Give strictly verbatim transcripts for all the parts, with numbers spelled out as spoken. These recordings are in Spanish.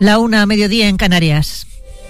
La una a mediodía en Canarias.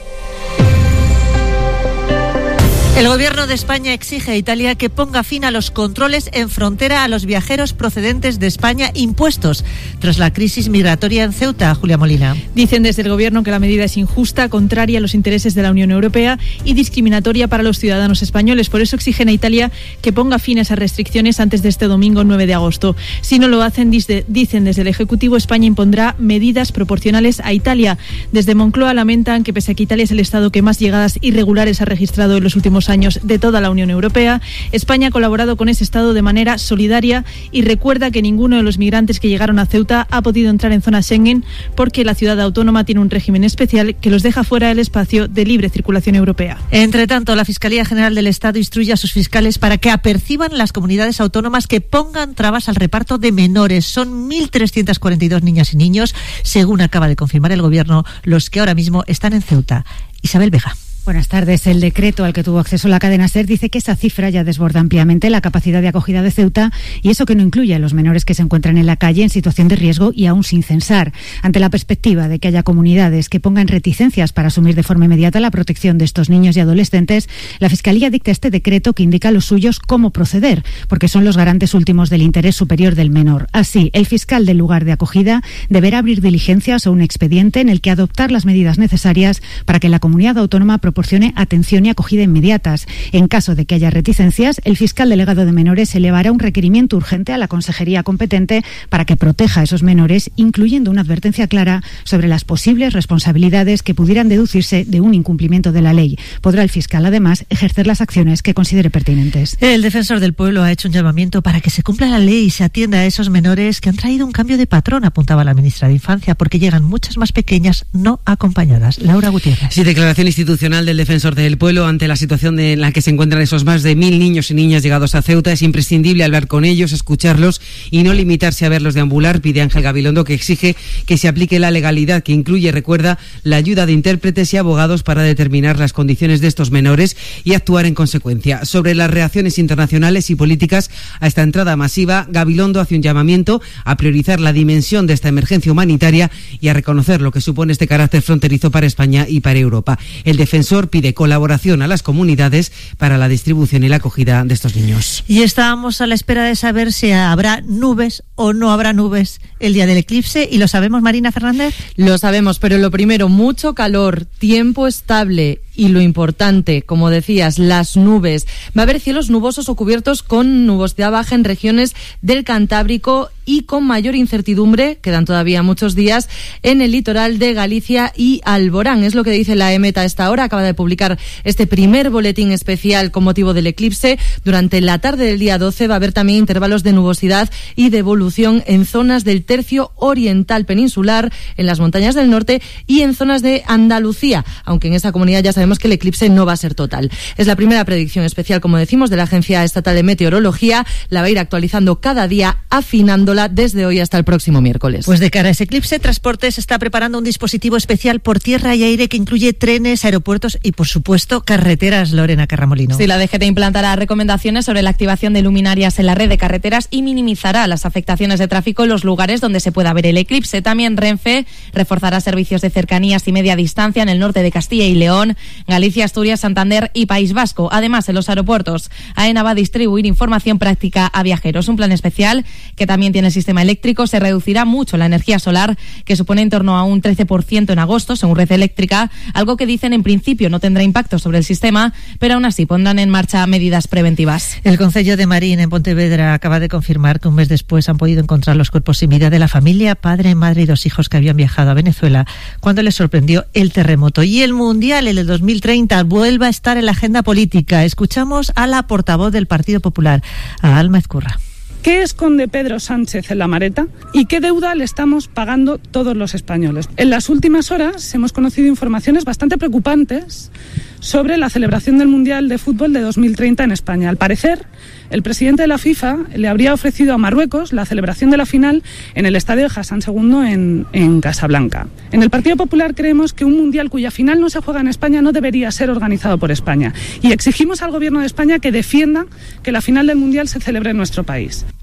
El Gobierno de España exige a Italia que ponga fin a los controles en frontera a los viajeros procedentes de España impuestos tras la crisis migratoria en Ceuta. Julia Molina. Dicen desde el Gobierno que la medida es injusta, contraria a los intereses de la Unión Europea y discriminatoria para los ciudadanos españoles. Por eso exigen a Italia que ponga fin a esas restricciones antes de este domingo nueve de agosto. Si no lo hacen, dice, dicen desde el Ejecutivo, España impondrá medidas proporcionales a Italia. Desde Moncloa lamentan que pese a que Italia es el Estado que más llegadas irregulares ha registrado en los últimos años de toda la Unión Europea, España ha colaborado con ese Estado de manera solidaria y recuerda que ninguno de los migrantes que llegaron a Ceuta ha podido entrar en zona Schengen porque la ciudad autónoma tiene un régimen especial que los deja fuera del espacio de libre circulación europea. Entre tanto, la Fiscalía General del Estado instruye a sus fiscales para que aperciban las comunidades autónomas que pongan trabas al reparto de menores. Son mil trescientos cuarenta y dos niñas y niños, según acaba de confirmar el Gobierno, los que ahora mismo están en Ceuta. Isabel Vega. Buenas tardes. El decreto al que tuvo acceso la cadena SER dice que esa cifra ya desborda ampliamente la capacidad de acogida de Ceuta y eso que no incluye a los menores que se encuentran en la calle en situación de riesgo y aún sin censar. Ante la perspectiva de que haya comunidades que pongan reticencias para asumir de forma inmediata la protección de estos niños y adolescentes, la Fiscalía dicta este decreto que indica a los suyos cómo proceder, porque son los garantes últimos del interés superior del menor. Así, el fiscal del lugar de acogida deberá abrir diligencias o un expediente en el que adoptar las medidas necesarias para que la comunidad autónoma proporcione atención y acogida inmediatas. En caso de que haya reticencias, el fiscal delegado de menores elevará un requerimiento urgente a la consejería competente para que proteja a esos menores, incluyendo una advertencia clara sobre las posibles responsabilidades que pudieran deducirse de un incumplimiento de la ley. Podrá el fiscal, además, ejercer las acciones que considere pertinentes. El defensor del pueblo ha hecho un llamamiento para que se cumpla la ley y se atienda a esos menores que han traído un cambio de patrón, apuntaba la ministra de Infancia, porque llegan muchas más pequeñas no acompañadas. Laura Gutiérrez. Sí, declaración institucional del defensor del pueblo ante la situación en la que se encuentran esos más de mil niños y niñas llegados a Ceuta. Es imprescindible hablar con ellos, escucharlos y no limitarse a verlos deambular, pide Ángel Gabilondo, que exige que se aplique la legalidad que incluye, recuerda, la ayuda de intérpretes y abogados para determinar las condiciones de estos menores y actuar en consecuencia. Sobre las reacciones internacionales y políticas a esta entrada masiva, Gabilondo hace un llamamiento a priorizar la dimensión de esta emergencia humanitaria y a reconocer lo que supone este carácter fronterizo para España y para Europa. El defensor pide colaboración a las comunidades para la distribución y la acogida de estos niños. Y estábamos a la espera de saber si habrá nubes o no habrá nubes el día del eclipse, y lo sabemos, Marina Fernández. Lo sabemos, pero lo primero, mucho calor, tiempo estable y lo importante, como decías, las nubes. Va a haber cielos nubosos o cubiertos con nubosidad baja en regiones del Cantábrico y con mayor incertidumbre, quedan todavía muchos días, en el litoral de Galicia y Alborán. Es lo que dice la EMET a esta hora. Acaba de publicar este primer boletín especial con motivo del eclipse. Durante la tarde del día doce va a haber también intervalos de nubosidad y de evolución en zonas del tercio oriental peninsular, en las montañas del norte y en zonas de Andalucía, aunque en esta comunidad ya sabemos que el eclipse no va a ser total. Es la primera predicción especial, como decimos, de la Agencia Estatal de Meteorología. La va a ir actualizando cada día, afinándola desde hoy hasta el próximo miércoles. Pues de cara a ese eclipse, Transportes está preparando un dispositivo especial por tierra y aire que incluye trenes, aeropuertos y, por supuesto, carreteras. Lorena Carramolino. Sí, la D G T implantará recomendaciones sobre la activación de luminarias en la red de carreteras y minimizará las afectaciones de tráfico en los lugares donde se pueda ver el eclipse. También Renfe reforzará servicios de cercanías y media distancia en el norte de Castilla y León, Galicia, Asturias, Santander y País Vasco. Además, en los aeropuertos, AENA va a distribuir información práctica a viajeros. Un plan especial que también tiene el sistema eléctrico. Se reducirá mucho la energía solar, que supone en torno a un trece por ciento en agosto, según Red Eléctrica, algo que dicen en principio no tendrá impacto sobre el sistema, pero aún así pondrán en marcha medidas preventivas. El Concello de Marín, en Pontevedra, acaba de confirmar que un mes después han podido encontrar los cuerpos sin vida de la familia, padre, madre y dos hijos que habían viajado a Venezuela cuando les sorprendió el terremoto. Y el Mundial, el de dos mil treinta, vuelve a estar en la agenda política. Escuchamos a la portavoz del Partido Popular, a Alma Ezcurra. ¿Qué esconde Pedro Sánchez en la maleta y qué deuda le estamos pagando todos los españoles? En las últimas horas hemos conocido informaciones bastante preocupantes sobre la celebración del Mundial de Fútbol de dos mil treinta en España. Al parecer, el presidente de la FIFA le habría ofrecido a Marruecos la celebración de la final en el estadio de Hassan segundo en, en Casablanca. En el Partido Popular creemos que un Mundial cuya final no se juega en España no debería ser organizado por España. Y exigimos al Gobierno de España que defienda que la final del Mundial se celebre en nuestro país. Por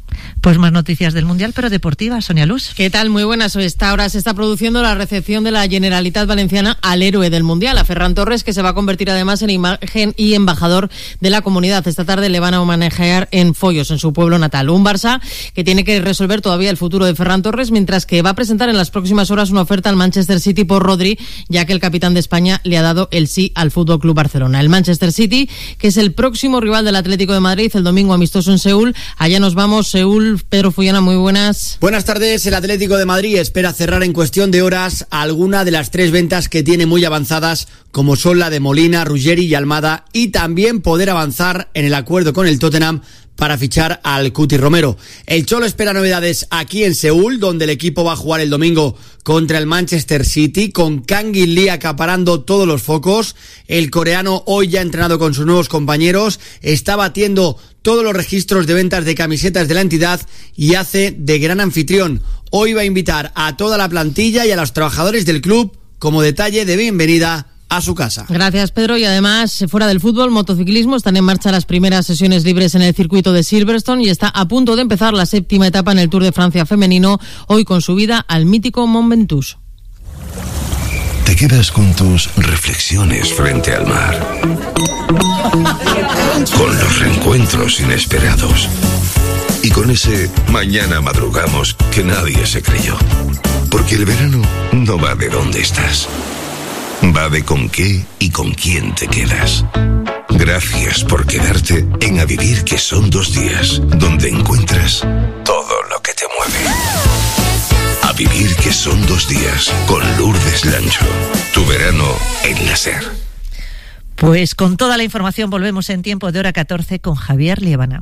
Pues más noticias del Mundial, pero deportivas. Sonia Luz. ¿Qué tal? Muy buenas. Esta hora se está produciendo la recepción de la Generalitat Valenciana al héroe del Mundial, a Ferran Torres, que se va a convertir además en imagen y embajador de la comunidad. Esta tarde le van a homenajear en Follos, en su pueblo natal. Un Barça que tiene que resolver todavía el futuro de Ferran Torres, mientras que va a presentar en las próximas horas una oferta al Manchester City por Rodri, ya que el capitán de España le ha dado el sí al F C Barcelona. El Manchester City, que es el próximo rival del Atlético de Madrid, el domingo amistoso en Seúl. Allá nos vamos, Seúl. Pedro Fullana, muy buenas. Buenas tardes. El Atlético de Madrid espera cerrar en cuestión de horas alguna de las tres ventas que tiene muy avanzadas, como son la de Molina, Ruggeri y Almada, y también poder avanzar en el acuerdo con el Tottenham para fichar al Cuti Romero. El Cholo espera novedades aquí en Seúl, donde el equipo va a jugar el domingo contra el Manchester City, con Kang In Lee acaparando todos los focos. El coreano, hoy ya entrenado con sus nuevos compañeros, está batiendo todos los registros de ventas de camisetas de la entidad y hace de gran anfitrión. Hoy va a invitar a toda la plantilla y a los trabajadores del club como detalle de bienvenida a su casa. Gracias, Pedro. Y además, fuera del fútbol, motociclismo, están en marcha las primeras sesiones libres en el circuito de Silverstone y está a punto de empezar la séptima etapa en el Tour de Francia femenino, hoy con subida al mítico Mont Ventoux. Te quedas con tus reflexiones frente al mar, con los reencuentros inesperados y con ese mañana madrugamos que nadie se creyó. Porque el verano no va de dónde estás, va de con qué y con quién te quedas. Gracias por quedarte en A Vivir, que son dos días, donde encuentras todo lo que te mueve. A Vivir, que son dos días, con Lourdes Lancho. Tu verano en la SER. Pues con toda la información volvemos en tiempo de hora catorce con Javier Liébana.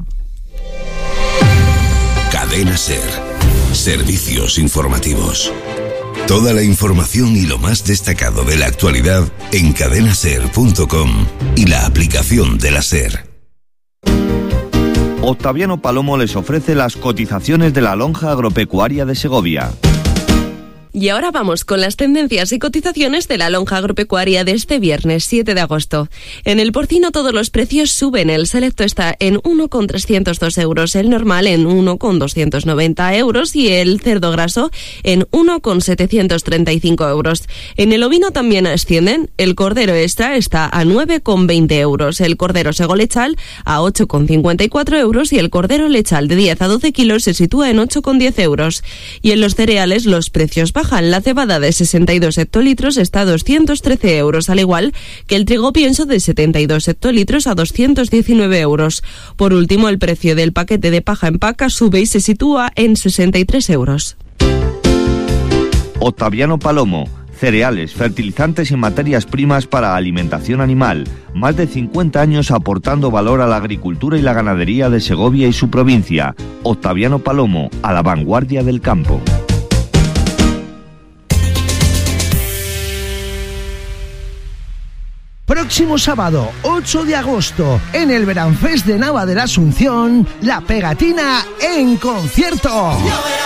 Cadena SER. Servicios informativos. Toda la información y lo más destacado de la actualidad en cadena ser punto com y la aplicación de la SER. Octaviano Palomo les ofrece las cotizaciones de la lonja agropecuaria de Segovia. Y ahora vamos con las tendencias y cotizaciones de la lonja agropecuaria de este viernes siete de agosto. En el porcino todos los precios suben. El selecto está en uno coma trescientos dos euros, el normal en uno coma doscientos noventa euros y el cerdo graso en uno coma setecientos treinta y cinco euros. En el ovino también ascienden. El cordero extra está a nueve coma veinte euros, el cordero segolechal a ocho coma cincuenta y cuatro euros y el cordero lechal de diez a doce kilos se sitúa en ocho coma diez euros. Y en los cereales los precios bajan. La cebada de sesenta y dos hectolitros está a doscientos trece euros, al igual que el trigo pienso de setenta y dos hectolitros a doscientos diecinueve euros. Por último, el precio del paquete de paja en paca sube y se sitúa en sesenta y tres euros. Octaviano Palomo. Cereales, fertilizantes y materias primas para alimentación animal. Más de cincuenta años aportando valor a la agricultura y la ganadería de Segovia y su provincia. Octaviano Palomo, a la vanguardia del campo. Próximo sábado, ocho de agosto, en el Veranfest de Nava de la Asunción, La Pegatina en concierto.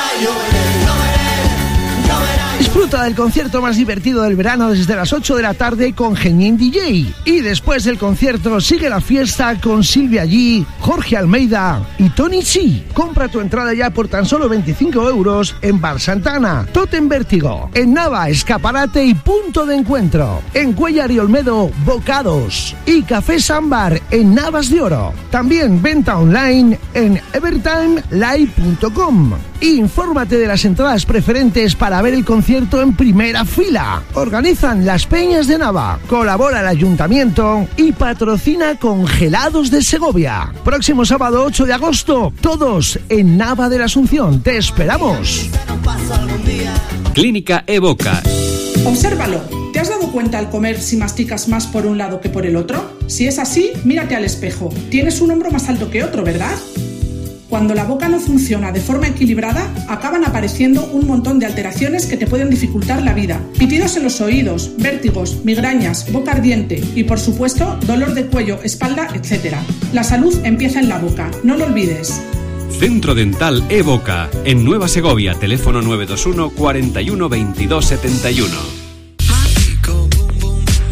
Disfruta del concierto más divertido del verano desde las ocho de la tarde con Genin D J. Y después del concierto sigue la fiesta con Silvia G, Jorge Almeida y Tony C. Compra tu entrada ya por tan solo veinticinco euros en Bar Santana, Totem Vértigo, en Nava, escaparate y punto de encuentro. En Cuellar y Olmedo, Bocados. Y Café Sambar en Navas de Oro. También venta online en evertime live punto com. Infórmate de las entradas preferentes para ver el concierto en primera fila. Organizan las Peñas de Nava, colabora el Ayuntamiento y patrocina Congelados de Segovia. Próximo sábado ocho de agosto, todos en Nava de la Asunción. Te esperamos. Clínica Evoca. Obsérvalo. ¿Te has dado cuenta al comer si masticas más por un lado que por el otro? Si es así, mírate al espejo. Tienes un hombro más alto que otro, ¿verdad? Cuando la boca no funciona de forma equilibrada, acaban apareciendo un montón de alteraciones que te pueden dificultar la vida. Pitidos en los oídos, vértigos, migrañas, boca ardiente y, por supuesto, dolor de cuello, espalda, etcétera. La salud empieza en la boca, no lo olvides. Centro Dental Evoca, en Nueva Segovia, teléfono nueve dos uno, cuarenta y uno, veintidós setenta y uno.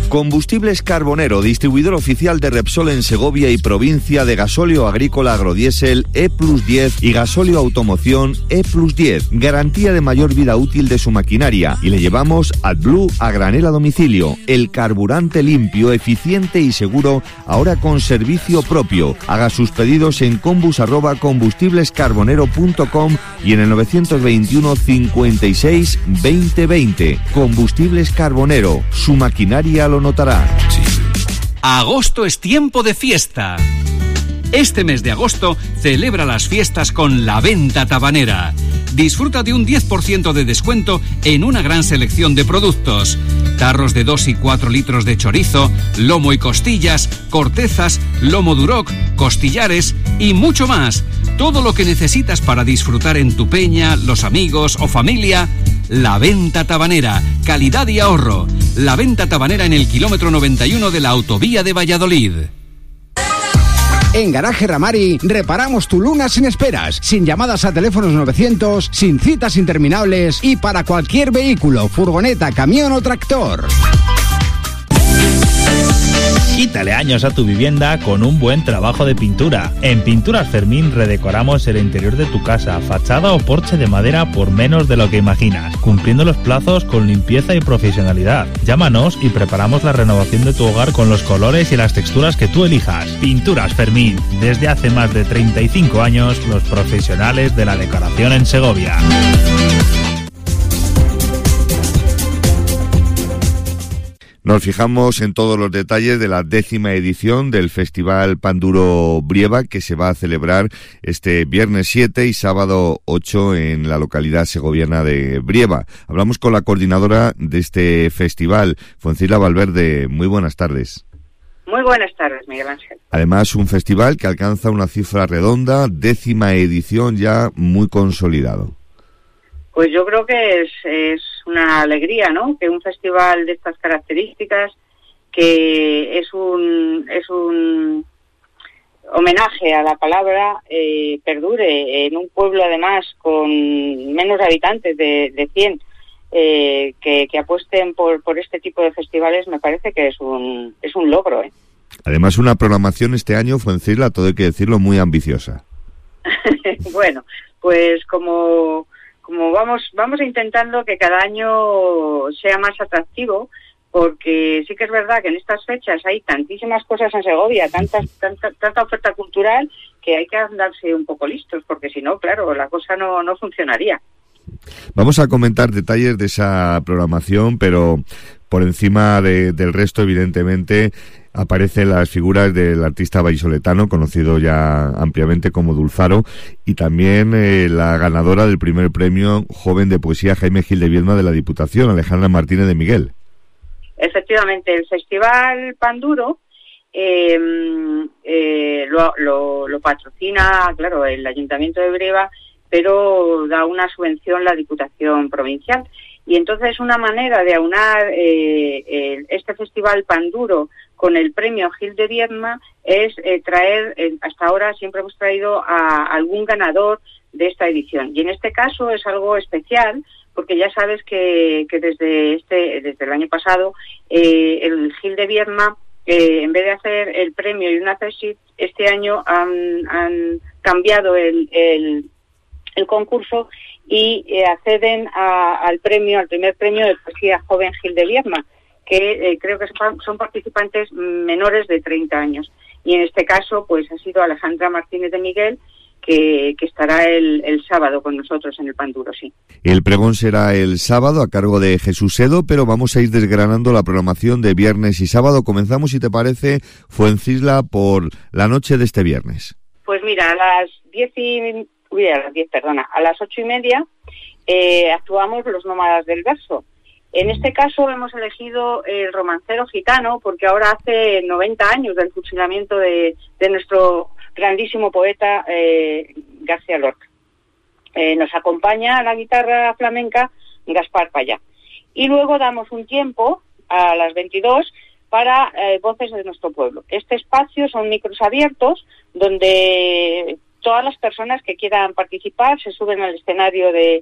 Combustibles Carbonero, distribuidor oficial de Repsol en Segovia y provincia, de gasóleo agrícola agrodiesel E plus diez y gasóleo automoción E plus diez. Garantía de mayor vida útil de su maquinaria. Y le llevamos AdBlue a granel a domicilio. El carburante limpio, eficiente y seguro, ahora con servicio propio. Haga sus pedidos en combus arroba combustiblescarbonero punto com y en el novecientos veintiuno cincuenta y seis veinte veinte. Combustibles Carbonero, su maquinaria lo notará. Agosto es tiempo de fiesta. Este mes de agosto celebra las fiestas con La Venta Tabanera. Disfruta de un diez por ciento de descuento en una gran selección de productos. Tarros de dos y cuatro litros de chorizo, lomo y costillas, cortezas, lomo duroc, costillares y mucho más. Todo lo que necesitas para disfrutar en tu peña, los amigos o familia. La Venta Tabanera, calidad y ahorro. La Venta Tabanera en el kilómetro noventa y uno de la autovía de Valladolid. En Garaje Ramari reparamos tu Luna sin esperas, sin llamadas a teléfonos novecientos, sin citas interminables y para cualquier vehículo, furgoneta, camión o tractor. Quítale años a tu vivienda con un buen trabajo de pintura. En Pinturas Fermín redecoramos el interior de tu casa, fachada o porche de madera por menos de lo que imaginas, cumpliendo los plazos con limpieza y profesionalidad. Llámanos y preparamos la renovación de tu hogar con los colores y las texturas que tú elijas. Pinturas Fermín, desde hace más de treinta y cinco años, los profesionales de la decoración en Segovia. Nos fijamos en todos los detalles de la décima edición del Festival Panduro Brieva, que se va a celebrar este viernes siete y sábado ocho en la localidad segoviana de Brieva. Hablamos con la coordinadora de este festival, Fuencisla Valverde. Muy buenas tardes. Muy buenas tardes, Miguel Ángel. Además, un festival que alcanza una cifra redonda, décima edición ya muy consolidado. Pues yo creo que es, es una alegría, ¿no? Que un festival de estas características, que es un es un homenaje a la palabra, eh, perdure en un pueblo además con menos habitantes de, de cien, eh, que, que apuesten por, por este tipo de festivales, me parece que es un es un logro, ¿eh? Además, una programación este año, Fuencisla, todo hay que decirlo, muy ambiciosa. Bueno, pues como... Como vamos vamos intentando que cada año sea más atractivo, porque sí que es verdad que en estas fechas hay tantísimas cosas en Segovia, tantas, tanta, tanta oferta cultural, que hay que andarse un poco listos, porque si no, claro, la cosa no, no funcionaría. Vamos a comentar detalles de esa programación, pero por encima de, del resto, evidentemente, aparecen las figuras del artista vallisoletano, conocido ya ampliamente como Dulzaro, y también eh, la ganadora del primer premio joven de poesía Jaime Gil de Viedma de la Diputación, Alejandra Martínez de Miguel. Efectivamente, el Festival Panduro eh, eh, lo, lo, lo patrocina, claro, el Ayuntamiento de Brieva, pero da una subvención la Diputación Provincial. Y entonces una manera de aunar eh, eh, este Festival Panduro con el premio Gil de Viedma es eh, traer, eh, hasta ahora siempre hemos traído a algún ganador de esta edición. Y en este caso es algo especial, porque ya sabes que, que desde este desde el año pasado eh, el Gil de Viedma, eh, en vez de hacer el premio y una tesis, este año han, han cambiado el, el, el concurso y eh, acceden a, al premio, al primer premio de poesía joven Gil de Viedma, que eh, creo que son, son participantes menores de treinta años. Y en este caso, pues ha sido Alejandra Martínez de Miguel, que, que estará el, el sábado con nosotros en el Panduro, sí. El pregón será el sábado a cargo de Jesús Edo, pero vamos a ir desgranando la programación de viernes y sábado. Comenzamos, si te parece, Fuencisla, por la noche de este viernes. Pues mira, a las diez y... Uy, a las diez, perdona, a las ocho y media eh, actuamos los Nómadas del Verso. En este caso hemos elegido el romancero gitano porque ahora hace noventa años del fusilamiento de, de nuestro grandísimo poeta eh, García Lorca. Eh, nos acompaña a la guitarra flamenca Gaspar Payá. Y luego damos un tiempo a las veintidós para eh, Voces de nuestro pueblo. Este espacio son micros abiertos donde todas las personas que quieran participar se suben al escenario de,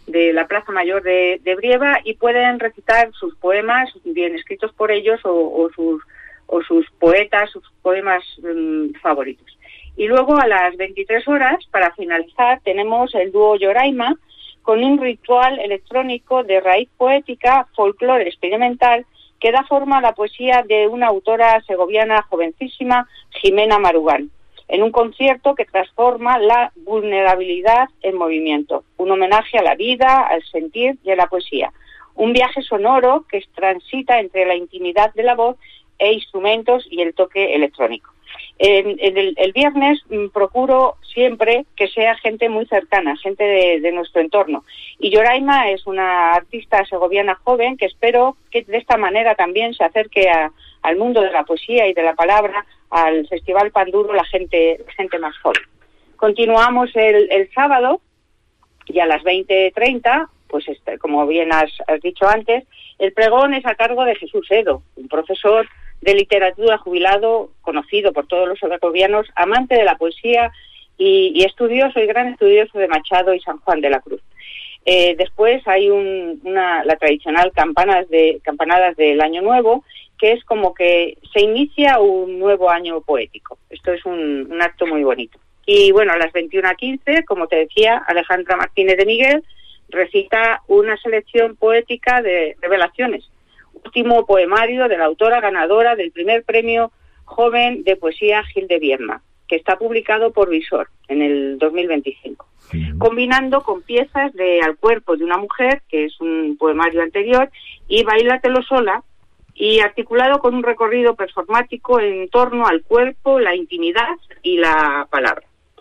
de la Plaza Mayor de, de Brieva y pueden recitar sus poemas, bien escritos por ellos o, o sus o sus poetas, sus poemas um, favoritos. Y luego a las veintitrés horas, para finalizar, tenemos el dúo Yoraima con un ritual electrónico de raíz poética, folclore experimental, que da forma a la poesía de una autora segoviana jovencísima, Jimena Marugán, en un concierto que transforma la vulnerabilidad en movimiento, un homenaje a la vida, al sentir y a la poesía. Un viaje sonoro que transita entre la intimidad de la voz e instrumentos y el toque electrónico. En, en el, el viernes m, procuro siempre que sea gente muy cercana, gente de, de nuestro entorno. Y Yoraima es una artista segoviana joven que espero que de esta manera también se acerque a, al mundo de la poesía y de la palabra, al Festival Panduro, la gente, la gente más joven. Continuamos el, el sábado y a las veinte treinta, pues este, como bien has, has dicho antes, el pregón es a cargo de Jesús Edo, un profesor de literatura jubilado, conocido por todos los segovianos, amante de la poesía y, y estudioso y gran estudioso de Machado y San Juan de la Cruz. Eh, después hay un, una, la tradicional campanas de, campanadas del Año Nuevo, que es como que se inicia un nuevo año poético. Esto es un, un acto muy bonito. Y bueno, a las veintiuna quince, como te decía, Alejandra Martínez de Miguel recita una selección poética de Revelaciones, último poemario de la autora ganadora del primer premio joven de poesía Gil de Viedma, que está publicado por Visor en el dos mil veinticinco, sí. Combinando con piezas de Al cuerpo de una mujer, que es un poemario anterior, y Báilatelo sola, y articulado con un recorrido performático en torno al cuerpo, la intimidad y la palabra.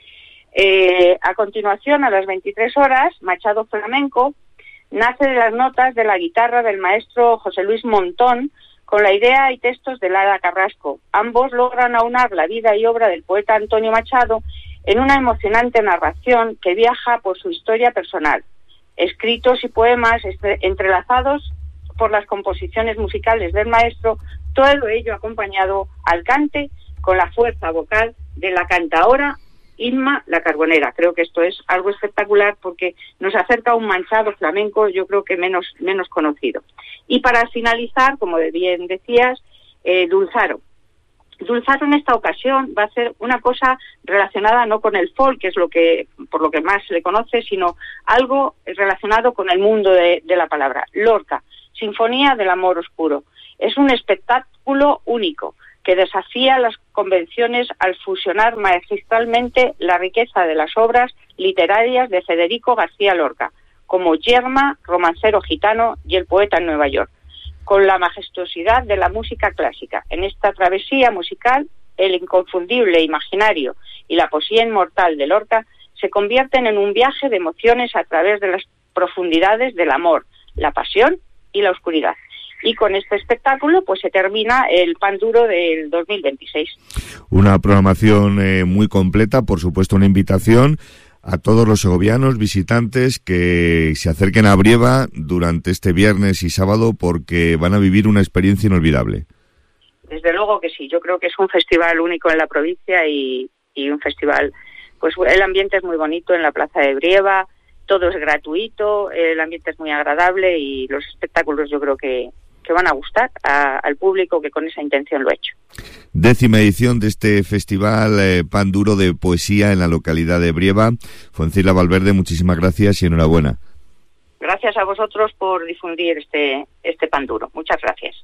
Eh, a continuación, a las veintitrés horas, Machado Flamenco nace de las notas de la guitarra del maestro José Luis Montón, con la idea y textos de Lara Carrasco. Ambos logran aunar la vida y obra del poeta Antonio Machado en una emocionante narración que viaja por su historia personal. Escritos y poemas entrelazados por las composiciones musicales del maestro, todo ello acompañado al cante con la fuerza vocal de la cantaora Inma la Carbonera. Creo que esto es algo espectacular porque nos acerca a un Machado flamenco, yo creo que menos, menos conocido. Y para finalizar, como bien decías, eh, Dulzaro. Dulzaro en esta ocasión va a hacer una cosa relacionada no con el folk, que es lo que por lo que más se le conoce, sino algo relacionado con el mundo de, de la palabra. Lorca, Sinfonía del Amor Oscuro. Es un espectáculo único que desafía las convenciones al fusionar magistralmente la riqueza de las obras literarias de Federico García Lorca, como Yerma, romancero gitano y el poeta en Nueva York, con la majestuosidad de la música clásica. En esta travesía musical, el inconfundible imaginario y la poesía inmortal de Lorca se convierten en un viaje de emociones a través de las profundidades del amor, la pasión y la oscuridad. Y con este espectáculo pues se termina el Pan Duro del dos mil veintiséis. Una programación eh, muy completa, por supuesto una invitación a todos los segovianos visitantes que se acerquen a Brieva durante este viernes y sábado porque van a vivir una experiencia inolvidable. Desde luego que sí, yo creo que es un festival único en la provincia y, y un festival, pues el ambiente es muy bonito en la Plaza de Brieva, todo es gratuito, el ambiente es muy agradable y los espectáculos yo creo que que van a gustar a, al público que con esa intención lo ha hecho. Décima edición de este festival eh, Pan Duro de poesía en la localidad de Brieva. Fuencisla Valverde, muchísimas gracias y enhorabuena. Gracias a vosotros por difundir este, este Pan Duro. Muchas gracias.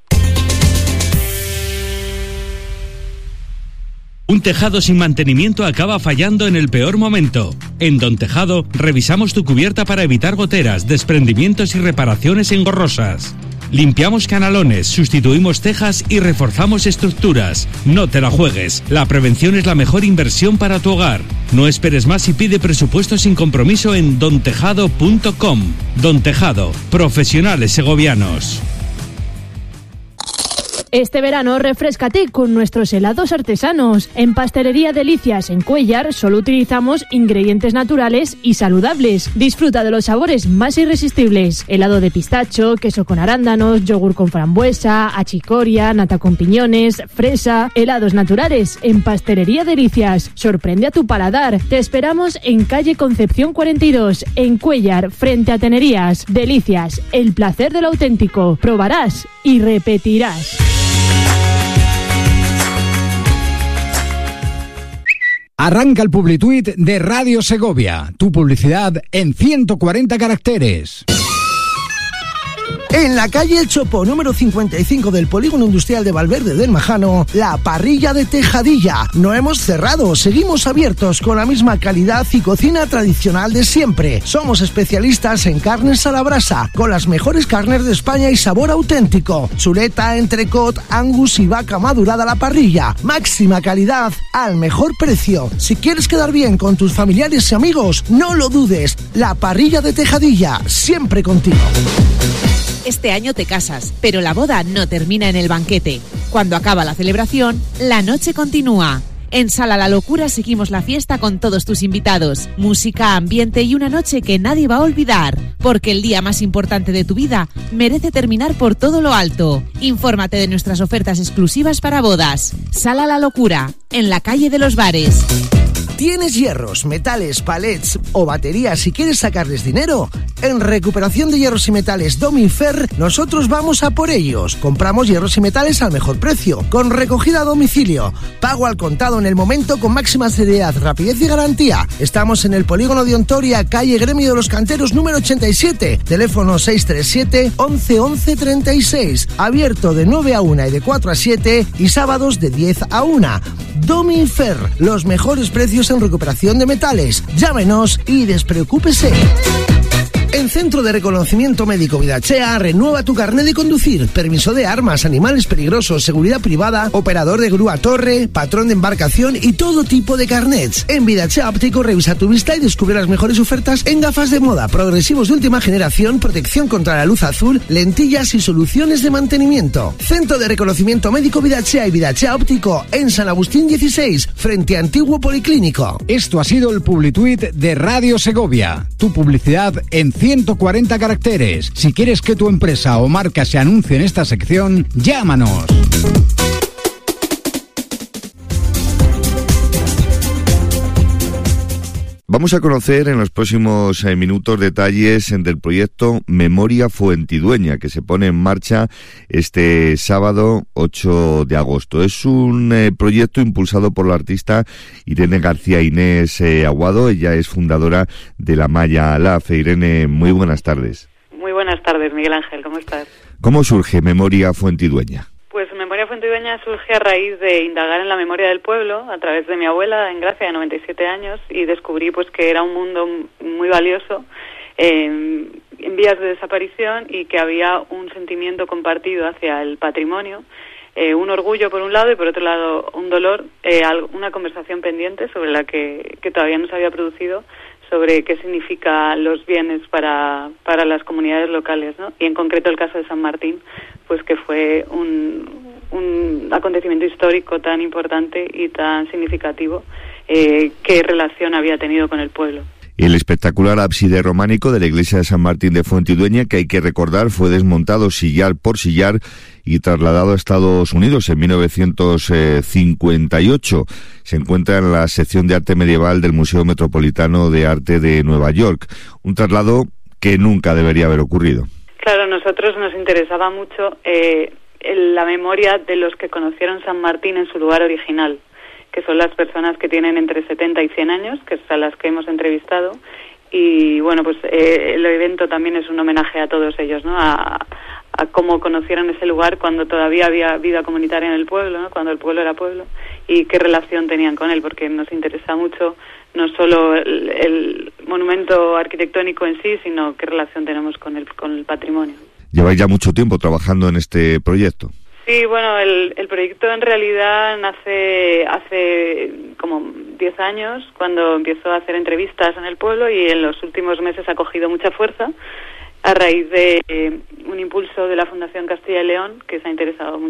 Un tejado sin mantenimiento acaba fallando en el peor momento. En Don Tejado revisamos tu cubierta para evitar goteras, desprendimientos y reparaciones engorrosas. Limpiamos canalones, sustituimos tejas y reforzamos estructuras. No te la juegues. La prevención es la mejor inversión para tu hogar. No esperes más y pide presupuesto sin compromiso en don tejado punto com. Don Tejado, profesionales segovianos. Este verano refréscate con nuestros helados artesanos. En Pastelería Delicias en Cuéllar solo utilizamos ingredientes naturales y saludables. Disfruta de los sabores más irresistibles. Helado de pistacho, queso con arándanos, yogur con frambuesa, achicoria, nata con piñones, fresa. Helados naturales en Pastelería Delicias. Sorprende a tu paladar. Te esperamos en calle Concepción cuarenta y dos, en Cuéllar, frente a Tenerías. Delicias, el placer de lo auténtico. Probarás y repetirás. Arranca el Publituit de Radio Segovia. Tu publicidad en ciento cuarenta caracteres. En la calle El Chopo, número cincuenta y cinco del Polígono Industrial de Valverde del Majano, la parrilla de Tejadilla. No hemos cerrado, seguimos abiertos con la misma calidad y cocina tradicional de siempre. Somos especialistas en carnes a la brasa, con las mejores carnes de España y sabor auténtico. Chuleta, entrecot, angus y vaca madurada a la parrilla. Máxima calidad al mejor precio. Si quieres quedar bien con tus familiares y amigos, no lo dudes. La parrilla de Tejadilla, siempre contigo. Este año te casas, pero la boda no termina en el banquete. Cuando acaba la celebración, la noche continúa. En Sala La Locura seguimos la fiesta con todos tus invitados. Música, ambiente y una noche que nadie va a olvidar. Porque el día más importante de tu vida merece terminar por todo lo alto. Infórmate de nuestras ofertas exclusivas para bodas. Sala La Locura, en la calle de los Bares. ¿Tienes hierros, metales, palets o baterías y quieres sacarles dinero? En Recuperación de Hierros y Metales Domifer, nosotros vamos a por ellos. Compramos hierros y metales al mejor precio, con recogida a domicilio, pago al contado en el momento con máxima seriedad, rapidez y garantía. Estamos en el Polígono de Ontoria, calle Gremio de los Canteros número ochenta y siete, teléfono seis tres siete, once, once, treinta y seis, abierto de nueve a una y de cuatro a siete y sábados de diez a una. Domifer, los mejores precios en recuperación de metales. Llámenos y despreocúpese. En Centro de Reconocimiento Médico Vidachea, renueva tu carnet de conducir, permiso de armas, animales peligrosos, seguridad privada, operador de grúa torre, patrón de embarcación y todo tipo de carnets. En Vidachea Óptico revisa tu vista y descubre las mejores ofertas en gafas de moda, progresivos de última generación, protección contra la luz azul, lentillas y soluciones de mantenimiento. Centro de Reconocimiento Médico Vidachea y Vidachea Óptico en San Agustín dieciséis, frente a Antiguo Policlínico. Esto ha sido el Publituit de Radio Segovia. Tu publicidad en ciento cuarenta caracteres. Si quieres que tu empresa o marca se anuncie en esta sección, llámanos. Vamos a conocer en los próximos eh, minutos detalles del proyecto Memoria Fuentidueña, que se pone en marcha este sábado ocho de agosto. Es un eh, proyecto impulsado por la artista Irene García Inés eh, Aguado. Ella es fundadora de la Maya Lab. Irene, muy buenas tardes. Muy buenas tardes, Miguel Ángel, ¿cómo estás? ¿Cómo surge Memoria Fuentidueña? Pues Memoria Fuentidueña surge a raíz de indagar en la memoria del pueblo a través de mi abuela en Gracia, de noventa y siete años, y descubrí pues que era un mundo muy valioso eh, en vías de desaparición y que había un sentimiento compartido hacia el patrimonio, eh, un orgullo por un lado y por otro lado un dolor, eh, una conversación pendiente sobre la que, que todavía no se había producido, sobre qué significan los bienes para, para las comunidades locales, ¿no? Y en concreto el caso de San Martín, pues que fue un, un acontecimiento histórico tan importante y tan significativo, eh, qué relación había tenido con el pueblo. El espectacular ábside románico de la iglesia de San Martín de Fuentidueña, que hay que recordar fue desmontado sillar por sillar y trasladado a Estados Unidos en mil novecientos cincuenta y ocho. Se encuentra en la sección de arte medieval del Museo Metropolitano de Arte de Nueva York. Un traslado que nunca debería haber ocurrido. Claro, a nosotros nos interesaba mucho eh, la memoria de los que conocieron San Martín en su lugar original, que son las personas que tienen entre setenta y cien años, que son las que hemos entrevistado. Y bueno, pues eh, el evento también es un homenaje a todos ellos, ¿no? A, a cómo conocieron ese lugar cuando todavía había vida comunitaria en el pueblo, ¿no? Cuando el pueblo era pueblo, y qué relación tenían con él, porque nos interesa mucho no solo el, el monumento arquitectónico en sí, sino qué relación tenemos con el, con el patrimonio. Lleváis ya mucho tiempo trabajando en este proyecto. Sí, bueno, el, el proyecto en realidad nace hace como diez años, cuando empezó a hacer entrevistas en el pueblo, y en los últimos meses ha cogido mucha fuerza a raíz de eh, un impulso de la Fundación Castilla y León, que se ha interesado mucho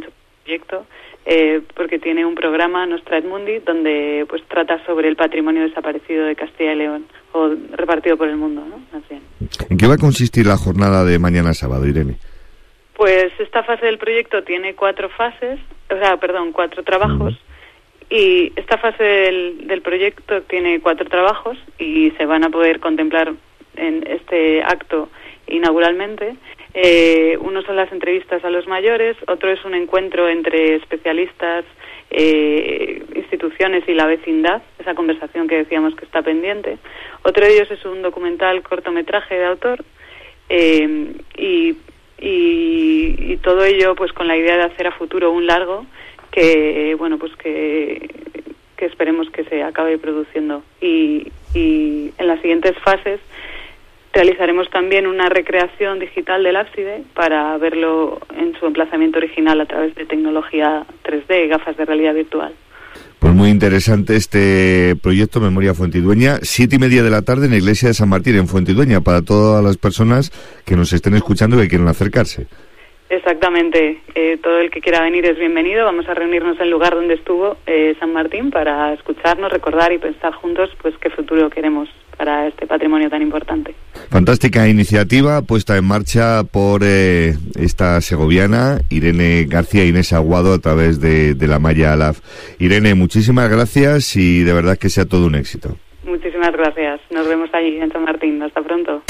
proyecto, eh, porque tiene un programa, Nostra et Mundi, donde pues trata sobre el patrimonio desaparecido de Castilla y León, o repartido por el mundo, ¿no? Más bien. ¿En qué va a consistir la jornada de mañana sábado, Irene? Pues esta fase del proyecto tiene cuatro fases, o sea, perdón, cuatro trabajos, y esta fase del, del proyecto tiene cuatro trabajos y se van a poder contemplar en este acto inauguralmente. Eh, uno son las entrevistas a los mayores, otro es un encuentro entre especialistas, eh, instituciones y la vecindad, esa conversación que decíamos que está pendiente. Otro de ellos es un documental cortometraje de autor, eh, y, y, y todo ello pues con la idea de hacer a futuro un largo que, bueno, pues que, que esperemos que se acabe produciendo. Y, y en las siguientes fases realizaremos también una recreación digital del ábside para verlo en su emplazamiento original a través de tecnología tres D, gafas de realidad virtual. Pues muy interesante este proyecto Memoria Fuentidueña, siete y media de la tarde en la iglesia de San Martín, en Fuentidueña, para todas las personas que nos estén escuchando y que quieran acercarse. Exactamente, eh, todo el que quiera venir es bienvenido. Vamos a reunirnos en el lugar donde estuvo eh, San Martín para escucharnos, recordar y pensar juntos pues qué futuro queremos para este patrimonio tan importante. Fantástica iniciativa puesta en marcha por eh, esta segoviana, Irene García, Inés Aguado, a través de, de la Malla Alaf. Irene, muchísimas gracias y de verdad que sea todo un éxito. Muchísimas gracias. Nos vemos allí en San Martín. Hasta pronto.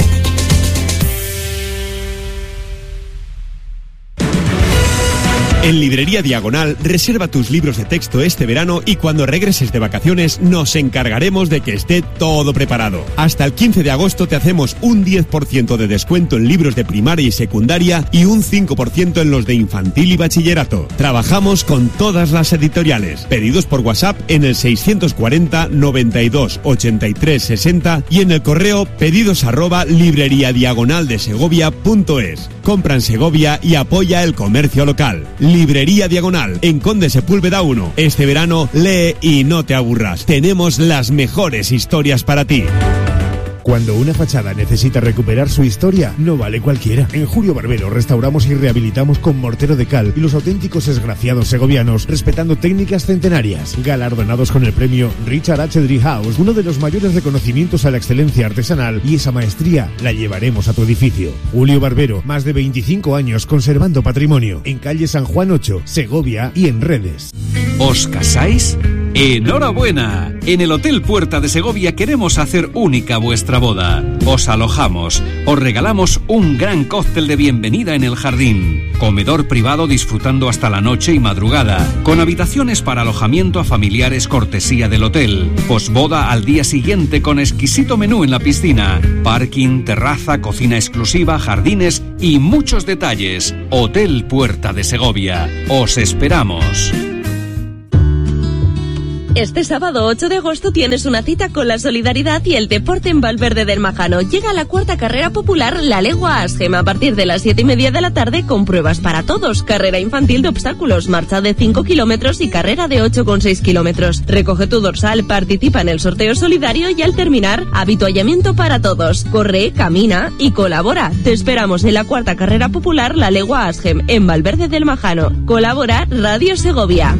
En Librería Diagonal, reserva tus libros de texto este verano y cuando regreses de vacaciones nos encargaremos de que esté todo preparado. Hasta el quince de agosto te hacemos un diez por ciento de descuento en libros de primaria y secundaria y un cinco por ciento en los de infantil y bachillerato. Trabajamos con todas las editoriales. Pedidos por WhatsApp en el seiscientos cuarenta, noventa y dos, ochenta y tres, sesenta y en el correo pedidos arroba libreriadiagonaldesegovia.es. Compra en Segovia y apoya el comercio local. Librería Diagonal, en Conde Sepúlveda uno. Este verano lee y no te aburras. Tenemos las mejores historias para ti. Cuando una fachada necesita recuperar su historia, no vale cualquiera. En Julio Barbero restauramos y rehabilitamos con mortero de cal y los auténticos esgraciados segovianos, respetando técnicas centenarias. Galardonados con el premio Richard H. Driehaus, uno de los mayores reconocimientos a la excelencia artesanal, y esa maestría la llevaremos a tu edificio. Julio Barbero, más de veinticinco años conservando patrimonio. En calle San Juan ocho, Segovia y en redes. ¿Os casáis? ¡Enhorabuena! En el Hotel Puerta de Segovia queremos hacer única vuestra boda. Os alojamos, os regalamos un gran cóctel de bienvenida en el jardín, comedor privado disfrutando hasta la noche y madrugada, con habitaciones para alojamiento a familiares cortesía del hotel, posboda al día siguiente con exquisito menú en la piscina, parking, terraza, cocina exclusiva, jardines y muchos detalles. Hotel Puerta de Segovia. Os esperamos. Este sábado ocho de agosto tienes una cita con la solidaridad y el deporte en Valverde del Majano. Llega la cuarta carrera popular La Legua Asgem a partir de las siete y media de la tarde con pruebas para todos. Carrera infantil de obstáculos, marcha de cinco kilómetros y carrera de ocho coma seis kilómetros. Recoge tu dorsal, participa en el sorteo solidario y al terminar, habituallamiento para todos. Corre, camina y colabora. Te esperamos en la cuarta carrera popular La Legua Asgem en Valverde del Majano. Colabora Radio Segovia.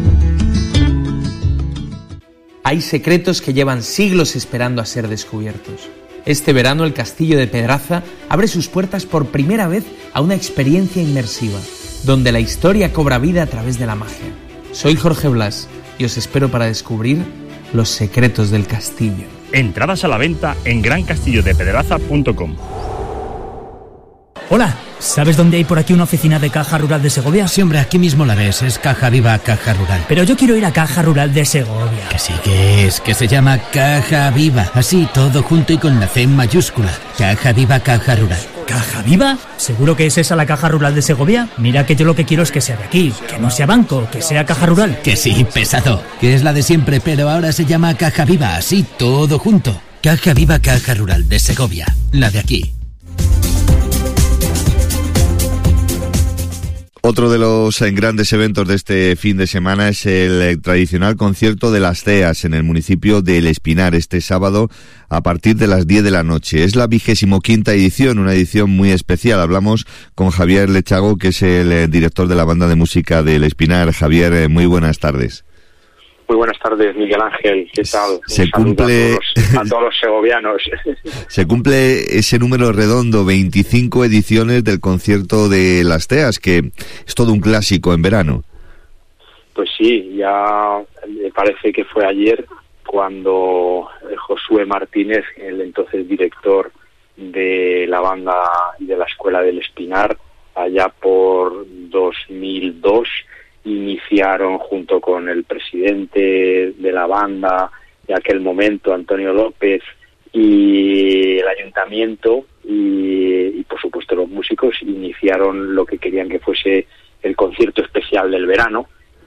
Hay secretos que llevan siglos esperando a ser descubiertos. Este verano el Castillo de Pedraza abre sus puertas por primera vez a una experiencia inmersiva, donde la historia cobra vida a través de la magia. Soy Jorge Blas y os espero para descubrir los secretos del castillo. Entradas a la venta en gran castillo de pedraza punto com. Hola, ¿sabes dónde hay por aquí una oficina de Caja Rural de Segovia? Sí, hombre, aquí mismo la ves, es Caja Viva Caja Rural. Pero yo quiero ir a Caja Rural de Segovia. Que sí que es, que se llama Caja Viva, así todo junto y con la C mayúscula. Caja Viva Caja Rural. ¿Caja Viva? ¿Seguro que es esa la Caja Rural de Segovia? Mira que yo lo que quiero es que sea de aquí, que no sea banco, que sea Caja Rural. Que sí, pesado, que es la de siempre, pero ahora se llama Caja Viva, así todo junto. Caja Viva Caja Rural de Segovia, la de aquí. Otro de los eh, grandes eventos de este fin de semana es el eh, tradicional concierto de las CEAS en el municipio de El Espinar, este sábado a partir de las diez de la noche. Es la vigésimo quinta edición, una edición muy especial. Hablamos con Javier Lechago, que es el eh, director de la banda de música de El Espinar. Javier, eh, muy buenas tardes. Muy buenas tardes, Miguel Ángel. ¿Qué tal? Se cumple... A todos, a todos los segovianos. Se cumple ese número redondo, veinticinco ediciones del concierto de las CEAS, que es todo un clásico en verano. Pues sí, ya me parece que fue ayer cuando Josué Martínez, el entonces director de la banda y de la Escuela del Espinar, allá por dos mil dos, iniciaron junto con el presidente de la banda de aquel momento, Antonio López, y el ayuntamiento y, y por supuesto los músicos, iniciaron lo que querían que fuese el concierto especial del verano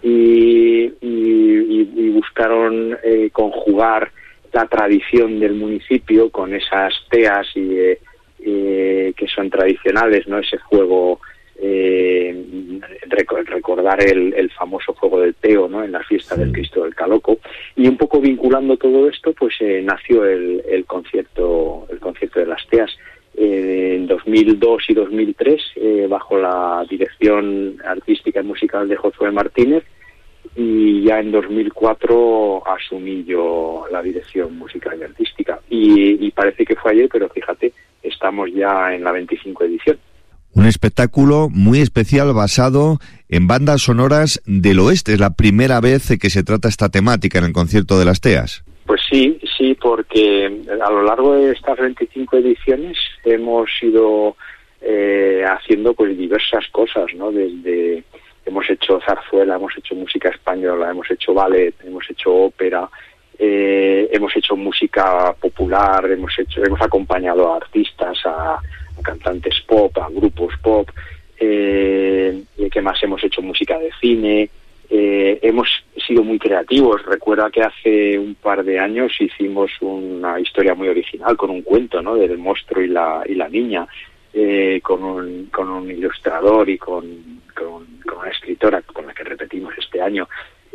y, y, y, y buscaron eh, conjugar la tradición del municipio con esas teas y, eh, eh, que son tradicionales, ¿no? Ese juego, Eh, recordar el, el famoso fuego del Teo, ¿no? En la fiesta del Cristo del Caloco, y un poco vinculando todo esto, pues eh, nació el, el concierto el concierto de las teas eh, en dos mil dos y dos mil tres, eh, bajo la dirección artística y musical de Josué Martínez, y ya en dos mil cuatro asumí yo la dirección musical y artística, y, y parece que fue ayer, pero fíjate, estamos ya en la veinticinco edición. Un espectáculo muy especial basado en bandas sonoras del oeste. Es la primera vez que se trata esta temática en el concierto de las teas. Pues sí, sí, porque a lo largo de estas veinticinco ediciones hemos ido eh, haciendo pues diversas cosas, ¿no? Desde hemos hecho zarzuela, hemos hecho música española, hemos hecho ballet, hemos hecho ópera, eh, hemos hecho música popular, hemos hecho, hemos acompañado a artistas, a a cantantes pop, a grupos pop, eh, y que más hemos hecho música de cine, eh, hemos sido muy creativos. Recuerda que hace un par de años hicimos una historia muy original con un cuento, ¿no? Del monstruo y la y la niña, eh, con un con un ilustrador y con, con, con una escritora con la que repetimos este año.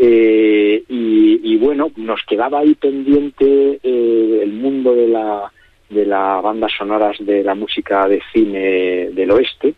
Eh, y, y bueno, nos quedaba ahí pendiente eh, el mundo de la de las bandas sonoras de la música de cine del oeste,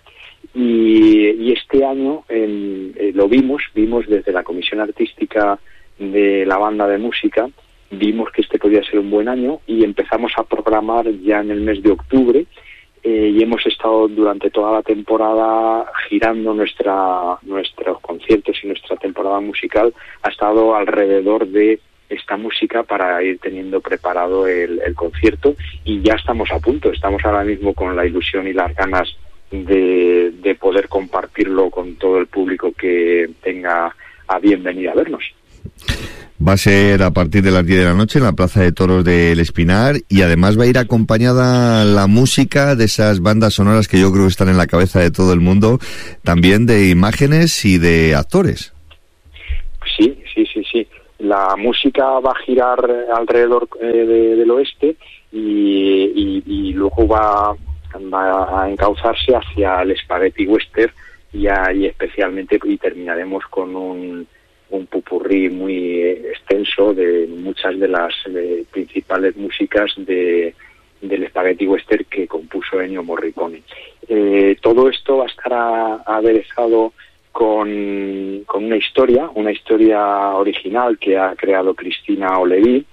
y, y este año en, eh, lo vimos, vimos desde la comisión artística de la banda de música, vimos que este podía ser un buen año y empezamos a programar ya en el mes de octubre, eh, y hemos estado durante toda la temporada girando nuestra nuestros conciertos y nuestra temporada musical ha estado alrededor de esta música para ir teniendo preparado el, el concierto, y ya estamos a punto, estamos ahora mismo con la ilusión y las ganas de, de poder compartirlo con todo el público que tenga a bien venir a vernos. Va a ser a partir de las diez de la noche en la Plaza de Toros del Espinar, y además va a ir acompañada la música de esas bandas sonoras que yo creo que están en la cabeza de todo el mundo, también de imágenes y de actores. Sí, sí, sí, sí. La música va a girar alrededor eh, de, del oeste y, y, y luego va, va a encauzarse hacia el spaghetti western y, a, y especialmente y terminaremos con un, un popurrí muy extenso de muchas de las de principales músicas de, del spaghetti western que compuso Ennio Morricone. Eh, todo esto va a estar a, aderezado Con, con una historia, una historia original que ha creado Cristina Oleví,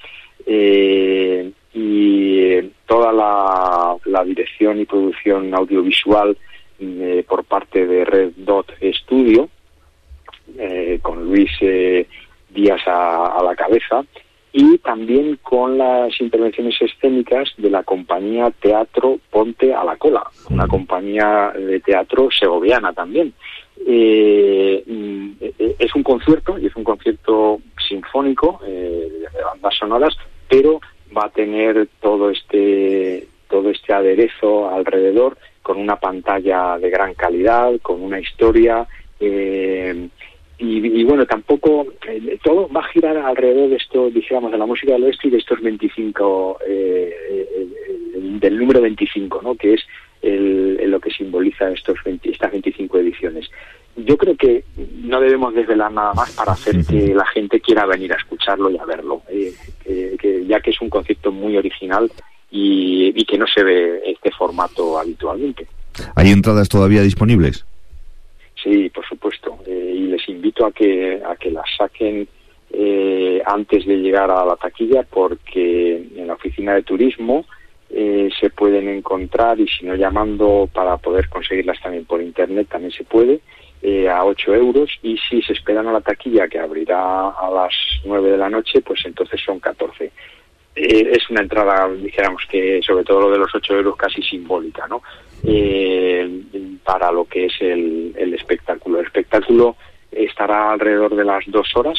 eh, y toda la, la dirección y producción audiovisual eh, por parte de Red Dot Studio, eh, con Luis eh, Díaz a, a la cabeza, y también con las intervenciones escénicas de la compañía Teatro Ponte a la Cola, una compañía de teatro segoviana también. Eh, es un concierto y es un concierto sinfónico eh, de bandas sonoras, pero va a tener todo este todo este aderezo alrededor, con una pantalla de gran calidad, con una historia, eh, y, y bueno, tampoco eh, todo va a girar alrededor de esto, dijéramos, de la música del oeste y de estos veinticinco, eh, eh, del número veinticinco, ¿no? Que es el, el lo que simboliza estos veinte, estas veinticinco ediciones. yo creo que no debemos desvelar nada más para hacer que la gente quiera venir a escucharlo y a verlo, eh, que, que, ya que es un concepto muy original y, y que no se ve este formato habitualmente. ¿Hay entradas todavía disponibles? Sí, por supuesto, eh, y les invito a que a que las saquen eh, antes de llegar a la taquilla, porque en la oficina de turismo eh, se pueden encontrar, y si no llamando para poder conseguirlas también por internet también se puede, eh, a ocho euros, y si se esperan a la taquilla, que abrirá a las nueve de la noche, pues entonces son catorce. Eh, es una entrada, dijéramos que sobre todo lo de los ocho euros casi simbólica, ¿no? Eh, para lo que es el, el espectáculo. El espectáculo estará alrededor de las dos horas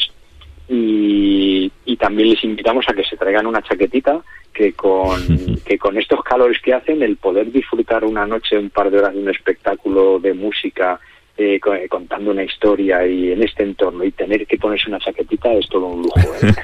y, y también les invitamos a que se traigan una chaquetita, que con, que con estos calores que hacen, el poder disfrutar una noche, un par de horas de un espectáculo de música, Eh, contando una historia y en este entorno, y tener que ponerse una chaquetita es todo un lujo, ¿eh?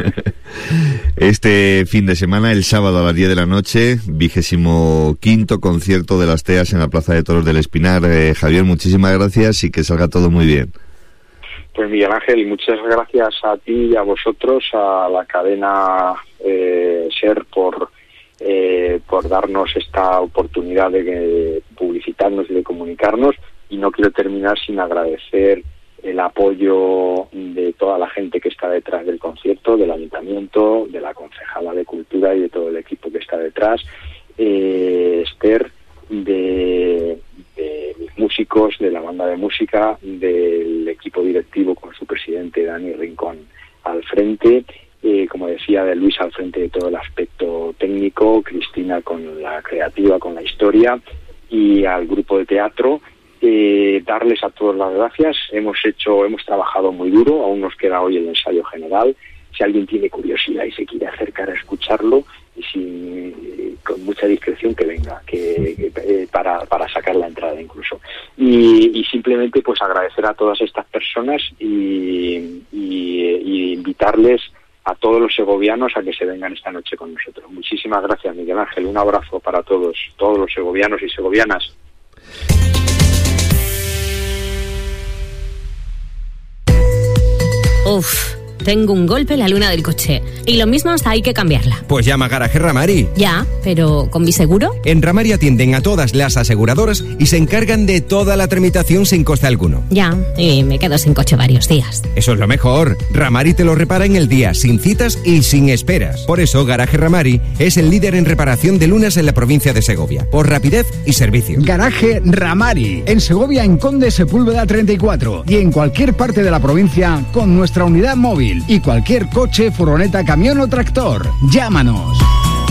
Este fin de semana, el sábado a las diez de la noche, vigésimo quinto concierto de las TEAs en la Plaza de Toros del Espinar. eh, Javier, muchísimas gracias y que salga todo muy bien. Pues Miguel Ángel, muchas gracias a ti y a vosotros, a la cadena eh, SER, por eh, por darnos esta oportunidad de, de publicitarnos y de comunicarnos. Y no quiero terminar sin agradecer el apoyo de toda la gente que está detrás del concierto, del Ayuntamiento, de la Concejala de Cultura y de todo el equipo que está detrás, eh, Esther, de, de mis músicos, de la banda de música, del equipo directivo con su presidente Dani Rincón al frente, eh, como decía, de Luis al frente de todo el aspecto técnico, Cristina con la creativa, con la historia, y al grupo de teatro. Eh, darles a todos las gracias. Hemos hecho, hemos trabajado muy duro, aún nos queda hoy el ensayo general. Si alguien tiene curiosidad y se quiere acercar a escucharlo, y sin, eh, con mucha discreción que venga, que eh, para, para sacar la entrada incluso. Y, y simplemente pues agradecer a todas estas personas y, y, y invitarles a todos los segovianos a que se vengan esta noche con nosotros. Muchísimas gracias, Miguel Ángel. Un abrazo para todos, todos los segovianos y segovianas. Uf, tengo un golpe en la luna del coche. Y lo mismo hasta hay que cambiarla. Pues llama a Garaje Ramari. Ya, pero ¿con mi seguro? En Ramari atienden a todas las aseguradoras y se encargan de toda la tramitación sin coste alguno. Ya, y me quedo sin coche varios días. Eso es lo mejor. Ramari te lo repara en el día, sin citas y sin esperas. Por eso Garaje Ramari es el líder en reparación de lunas en la provincia de Segovia, por rapidez y servicio. Garaje Ramari, en Segovia, en Conde Sepúlveda treinta y cuatro, y en cualquier parte de la provincia con nuestra unidad móvil y cualquier coche, furgoneta, camión o tractor. Llámanos.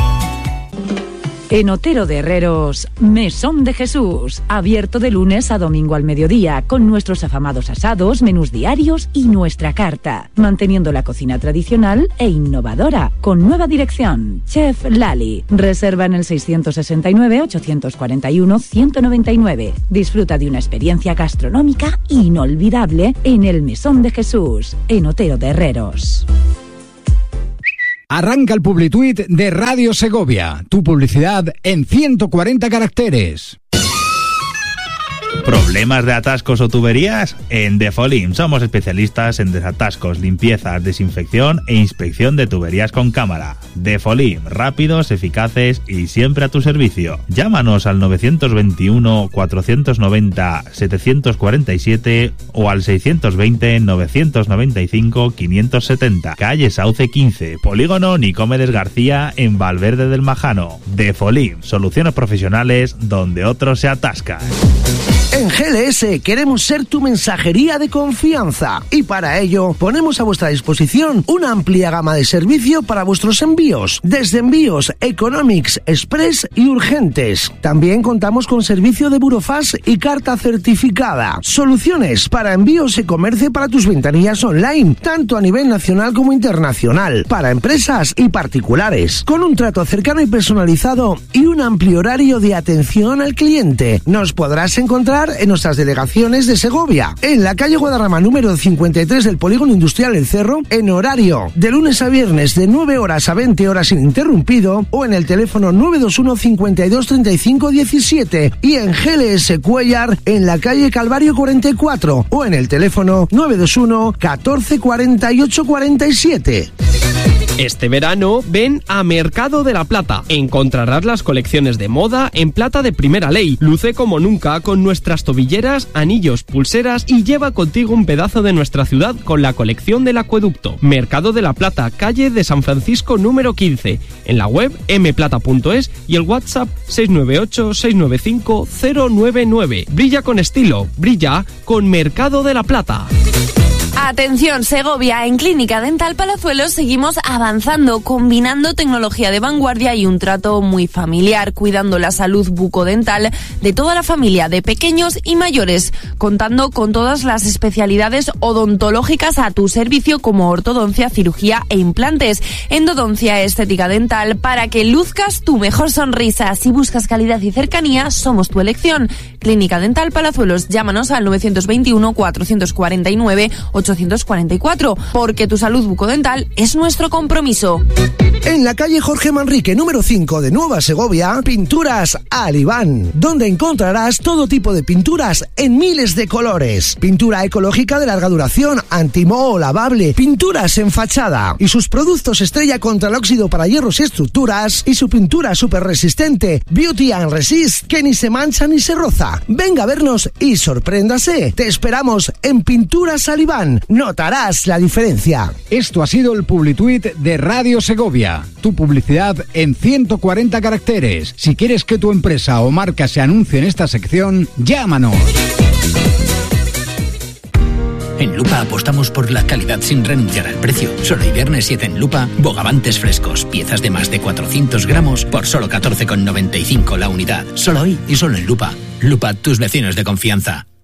En Otero de Herreros, Mesón de Jesús, abierto de lunes a domingo al mediodía, con nuestros afamados asados, menús diarios y nuestra carta, manteniendo la cocina tradicional e innovadora, con nueva dirección. Chef Lali, reserva en el seiscientos sesenta y nueve, ochocientos cuarenta y uno, ciento noventa y nueve. Disfruta de una experiencia gastronómica inolvidable en el Mesón de Jesús, en Otero de Herreros. Arranca el Publituit de Radio Segovia. Tu publicidad en ciento cuarenta caracteres. ¿Problemas de atascos o tuberías? En Defolim somos especialistas en desatascos, limpiezas, desinfección e inspección de tuberías con cámara. Defolim, rápidos, eficaces y siempre a tu servicio. Llámanos al novecientos veintiuno, cuatrocientos noventa, setecientos cuarenta y siete o al seiscientos veinte, novecientos noventa y cinco, quinientos setenta. Calle Sauce quince, Polígono Nicomedes García, en Valverde del Majano. Defolim, soluciones profesionales donde otros se atascan. En G L S queremos ser tu mensajería de confianza y para ello ponemos a vuestra disposición una amplia gama de servicio para vuestros envíos, desde envíos economics, express y urgentes. También contamos con servicio de burofax y carta certificada. Soluciones para envíos y comercio para tus ventanillas online, tanto a nivel nacional como internacional, para empresas y particulares, con un trato cercano y personalizado y un amplio horario de atención al cliente. Nos podrás encontrar lugar en nuestras delegaciones de Segovia, en la calle Guadarrama número cincuenta y tres del Polígono Industrial El Cerro, en horario de lunes a viernes de nueve horas a veinte horas ininterrumpido, o en el teléfono nueve dos uno cincuenta y dos treinta y cinco diecisiete, y en G L S Cuellar en la calle Calvario cuarenta y cuatro, o en el teléfono nueve dos uno catorce cuarenta y ocho cuarenta y siete. Este verano ven a Mercado de la Plata. Encontrarás las colecciones de moda en plata de primera ley. Luce como nunca con nuestras tobilleras, anillos, pulseras y lleva contigo un pedazo de nuestra ciudad con la colección del acueducto. Mercado de la Plata, calle de San Francisco número quince. En la web eme plata punto es y el WhatsApp seis nueve ocho seis nueve cinco cero nueve nueve. Brilla con estilo, brilla con Mercado de la Plata. Atención, Segovia, en Clínica Dental Palazuelos seguimos avanzando, combinando tecnología de vanguardia y un trato muy familiar, cuidando la salud bucodental de toda la familia, de pequeños y mayores, contando con todas las especialidades odontológicas a tu servicio como ortodoncia, cirugía e implantes, endodoncia, estética dental, para que luzcas tu mejor sonrisa. Si buscas calidad y cercanía, somos tu elección. Clínica Dental Palazuelos, llámanos al nueve dos uno cuatro cuatro nueve ochocientos cuarenta y cuatro, porque tu salud bucodental es nuestro compromiso. En la calle Jorge Manrique, número cinco de Nueva Segovia, Pinturas Alibán, donde encontrarás todo tipo de pinturas en miles de colores. Pintura ecológica de larga duración, antimoho, lavable, pinturas en fachada y sus productos estrella contra el óxido para hierros y estructuras, y su pintura súper resistente, Beauty and Resist, que ni se mancha ni se roza. Venga a vernos y sorpréndase. Te esperamos en Pinturas Alibán. Notarás la diferencia. Esto ha sido el Publituit de Radio Segovia. Tu publicidad en ciento cuarenta caracteres. Si quieres que tu empresa o marca se anuncie en esta sección, llámanos. En Lupa apostamos por la calidad sin renunciar al precio. Solo el viernes siete en Lupa, bogavantes frescos, piezas de más de cuatrocientos gramos por solo catorce con noventa y cinco la unidad. Solo hoy y solo en Lupa. Lupa, tus vecinos de confianza.